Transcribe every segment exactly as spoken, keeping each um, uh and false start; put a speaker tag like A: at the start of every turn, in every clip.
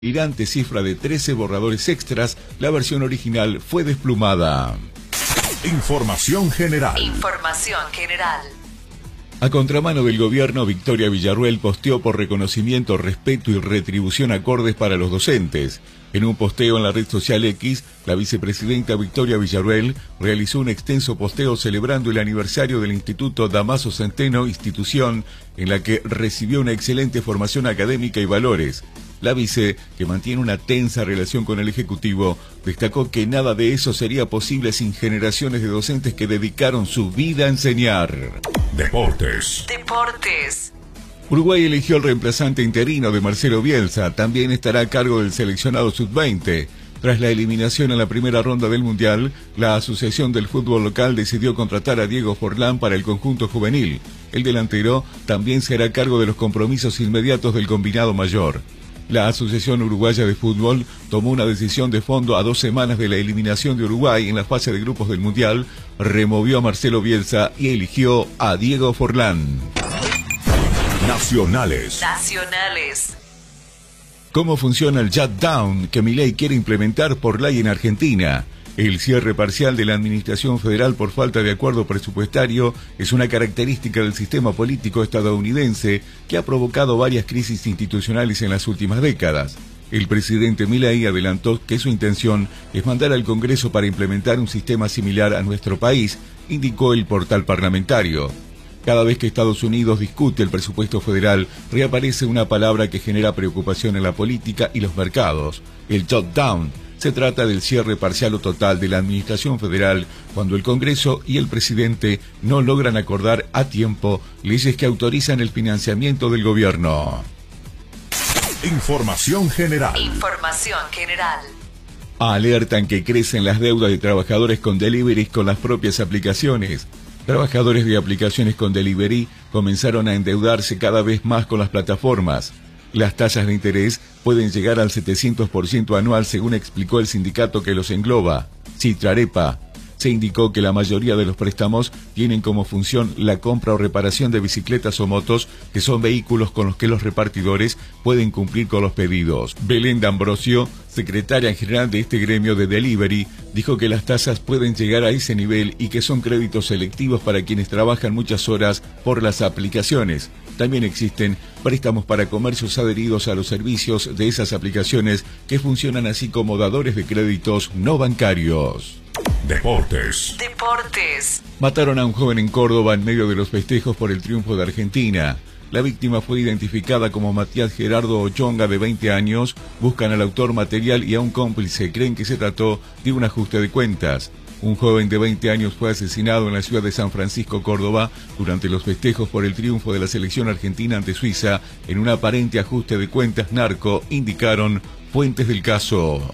A: delirante cifra de trece borradores extras, la versión original fue desplumada.
B: Información general.
C: Información general.
A: A contramano del gobierno, Victoria Villarruel posteó por reconocimiento, respeto y retribución acordes para los docentes. En un posteo en la red social X, la vicepresidenta Victoria Villarruel realizó un extenso posteo celebrando el aniversario del Instituto Damaso Centeno, institución en la que recibió una excelente formación académica y valores. La vice, que mantiene una tensa relación con el Ejecutivo, destacó que nada de eso sería posible sin generaciones de docentes que dedicaron su vida a enseñar.
B: Deportes.
C: Deportes.
A: Uruguay eligió el reemplazante interino de Marcelo Bielsa, también estará a cargo del seleccionado sub veinte. Tras la eliminación en la primera ronda del Mundial, la Asociación del Fútbol Local decidió contratar a Diego Forlán para el conjunto juvenil. El delantero también será a cargo de los compromisos inmediatos del combinado mayor. La Asociación Uruguaya de Fútbol tomó una decisión de fondo a dos semanas de la eliminación de Uruguay en la fase de grupos del Mundial, removió a Marcelo Bielsa y eligió a Diego Forlán.
B: Nacionales.
C: Nacionales.
A: ¿Cómo funciona el shutdown que Milei quiere implementar por ley en Argentina? El cierre parcial de la administración federal por falta de acuerdo presupuestario es una característica del sistema político estadounidense que ha provocado varias crisis institucionales en las últimas décadas. El presidente Milei adelantó que su intención es mandar al Congreso para implementar un sistema similar a nuestro país, indicó el portal parlamentario. Cada vez que Estados Unidos discute el presupuesto federal, reaparece una palabra que genera preocupación en la política y los mercados: el shutdown. Se trata del cierre parcial o total de la administración federal cuando el Congreso y el presidente no logran acordar a tiempo leyes que autorizan el financiamiento del gobierno.
B: Información general.
C: Información general.
A: Alertan que crecen las deudas de trabajadores con deliveries con las propias aplicaciones. Trabajadores de aplicaciones con delivery comenzaron a endeudarse cada vez más con las plataformas. Las tasas de interés pueden llegar al setecientos por ciento anual, según explicó el sindicato que los engloba, Citrarepa. Se indicó que la mayoría de los préstamos tienen como función la compra o reparación de bicicletas o motos, que son vehículos con los que los repartidores pueden cumplir con los pedidos. Belén D'Ambrosio, secretaria general de este gremio de delivery, dijo que las tasas pueden llegar a ese nivel y que son créditos selectivos para quienes trabajan muchas horas por las aplicaciones. También existen préstamos para comercios adheridos a los servicios de esas aplicaciones que funcionan así como dadores de créditos no bancarios.
B: Deportes.
C: Deportes.
A: Mataron a un joven en Córdoba en medio de los festejos por el triunfo de Argentina. La víctima fue identificada como Matías Gerardo Ochonga, de veinte años. Buscan al autor material y a un cómplice. Creen que se trató de un ajuste de cuentas. Un joven de veinte años fue asesinado en la ciudad de San Francisco, Córdoba, durante los festejos por el triunfo de la selección argentina ante Suiza en un aparente ajuste de cuentas narco, indicaron fuentes del caso.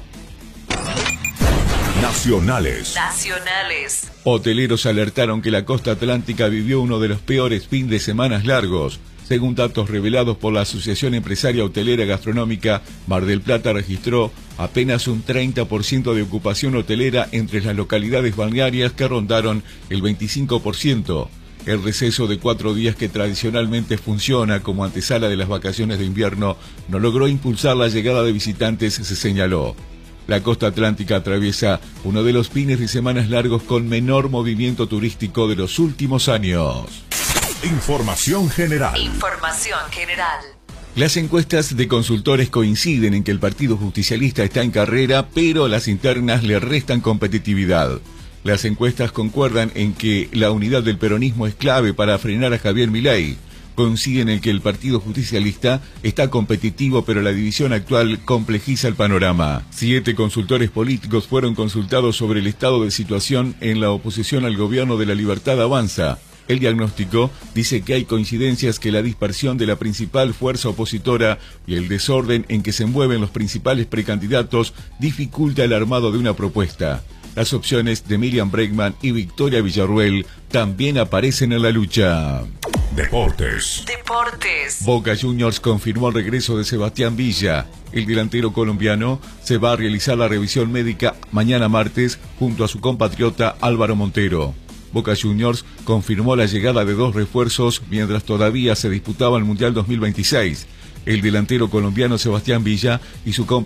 B: Nacionales.
C: Nacionales.
A: Hoteleros alertaron que la costa atlántica vivió uno de los peores fines de semana largos. Según datos revelados por la Asociación Empresaria Hotelera Gastronómica, Mar del Plata registró apenas un treinta por ciento de ocupación hotelera entre las localidades balnearias, que rondaron el veinticinco por ciento. El receso de cuatro días, que tradicionalmente funciona como antesala de las vacaciones de invierno, no logró impulsar la llegada de visitantes, se señaló. La costa atlántica atraviesa uno de los fines de semana largos con menor movimiento turístico de los últimos años.
B: Información general.
C: Información general.
A: Las encuestas de consultores coinciden en que el Partido Justicialista está en carrera, pero las internas le restan competitividad. Las encuestas concuerdan en que la unidad del peronismo es clave para frenar a Javier Milei. Coinciden en que el Partido Justicialista está competitivo, pero la división actual complejiza el panorama. Siete consultores políticos fueron consultados sobre el estado de situación en la oposición al gobierno de La Libertad Avanza. El diagnóstico dice que hay coincidencias que la dispersión de la principal fuerza opositora y el desorden en que se mueven los principales precandidatos dificulta el armado de una propuesta. Las opciones de Miriam Bregman y Victoria Villarruel también aparecen en la lucha.
B: Deportes.
C: Deportes.
A: Boca Juniors confirmó el regreso de Sebastián Villa. El delantero colombiano se va a realizar la revisión médica mañana martes junto a su compatriota Álvaro Montero. Boca Juniors confirmó la llegada de dos refuerzos mientras todavía se disputaba el Mundial dos mil veintiséis. El delantero colombiano Sebastián Villa y su